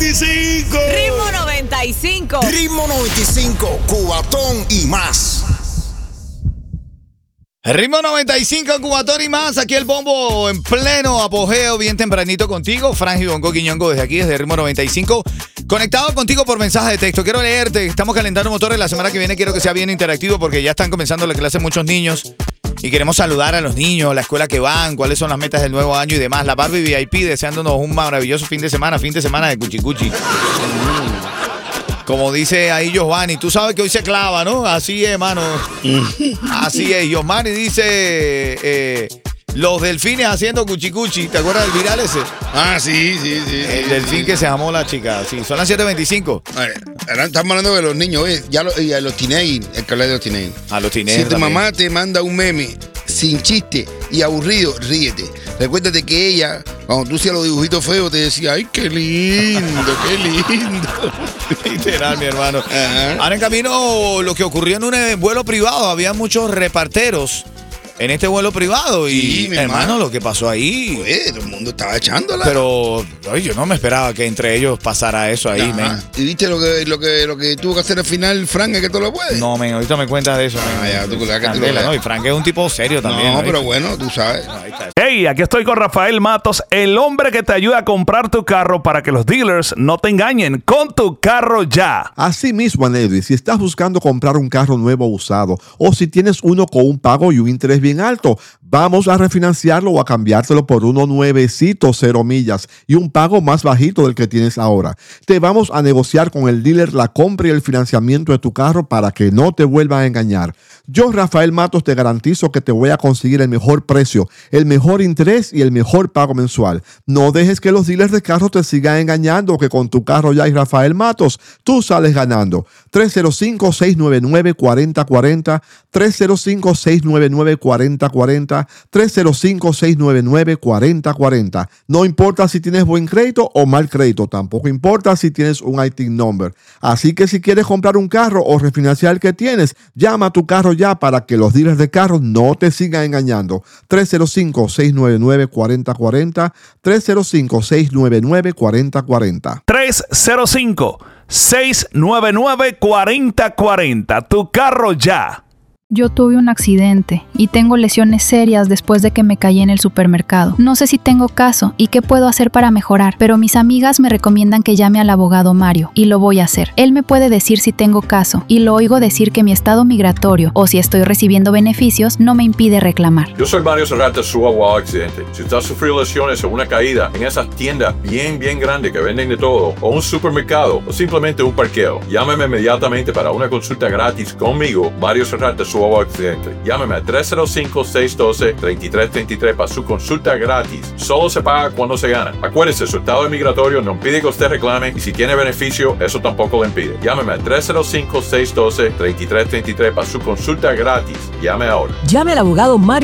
95. Ritmo 95. Ritmo 95, Cubatón y más. Ritmo 95, Cubatón y más. Aquí el bombo en pleno apogeo, bien tempranito contigo. Franji Bongo Quiñongo desde aquí, desde Ritmo 95. Conectado contigo por mensaje de texto. Quiero leerte. Estamos calentando motores. La semana que viene quiero que sea bien interactivo porque ya están comenzando la clase muchos niños. Y queremos saludar a los niños, la escuela que van, cuáles son las metas del nuevo año y demás. La Barbie VIP deseándonos un maravilloso fin de semana de cuchicuchi. Como dice ahí Giovanni, tú sabes que hoy se clava, ¿no? Así es, mano. Así es. Giovanni dice, los delfines haciendo cuchicuchi. ¿Te acuerdas del viral ese? Ah, sí. El delfín que se llamó la chica. Sí, son las 7:25. Estamos hablando de los niños, oye, y a los teenagers, el que habla de los teenagers. A los teenagers. Si tu mamá te manda un meme sin chiste y aburrido, ríete. Recuérdate que ella, cuando tú hacías los dibujitos feos, te decía, ay, qué lindo, qué lindo. Literal, mi hermano. Ajá. Ahora en camino, lo que ocurrió en un vuelo privado, había muchos reparteros en este vuelo privado. Sí, Y, mi hermano, lo que pasó ahí. Oye, todo el mundo estaba echándola. Pero, oye, yo no me esperaba que entre ellos pasara eso ahí, Ajá. men. ¿Y viste lo que tuvo que hacer al final Frank, es que tú lo puedes? No, men, ahorita me cuentas de eso, men. Ah, ya, tú, ya que tú lo Candela, veas. ¿no? Y Frank es un tipo serio también. No, ¿no? pero bueno, tú sabes. Ahí está. Hey, aquí estoy con Rafael Matos, el hombre que te ayuda a comprar tu carro para que los dealers no te engañen con tu carro ya. Así mismo, Anelvi, si estás buscando comprar un carro nuevo o usado, o si tienes uno con un pago y un interés bien alto, vamos a refinanciarlo o a cambiártelo por uno nuevecito, 0 millas, y un pago más bajito del que tienes ahora. Te vamos a negociar con el dealer la compra y el financiamiento de tu carro para que no te vuelvan a engañar. Yo, Rafael Matos, te garantizo que te voy a conseguir el mejor precio, el mejor interés y el mejor pago mensual. No dejes que los dealers de carros te sigan engañando, que con tu carro ya y Rafael Matos, tú sales ganando. 305-699-4040, 305-699-4040, 305-699-4040. No importa si tienes buen crédito o mal crédito, tampoco importa si tienes un IT number. Así que si quieres comprar un carro o refinanciar el que tienes, llama a tu carro ya para que los dealers de carros no te sigan engañando. 305-699-4040, 305-699-4040. 305-699-4040. Tu carro ya. Yo tuve un accidente y tengo lesiones serias después de que me caí en el supermercado. No sé si tengo caso y qué puedo hacer para mejorar, pero mis amigas me recomiendan que llame al abogado Mario y lo voy a hacer. Él me puede decir si tengo caso y lo oigo decir que mi estado migratorio o si estoy recibiendo beneficios no me impide reclamar. Yo soy Mario Serrata, su abogado accidente. Si usted ha sufrido lesiones o una caída en esas tiendas bien grandes que venden de todo, o un supermercado, o simplemente un parqueo, llámeme inmediatamente para una consulta gratis conmigo, Mario Serrata, su abogado accidente. Llámeme a 305-612-3333 para su consulta gratis. Solo se paga cuando se gana. Acuérdese, su estado migratorio no impide que usted reclame y si tiene beneficio, eso tampoco le impide. Llámeme a 305-612-3333 para su consulta gratis. Llame ahora. Llame al abogado Mario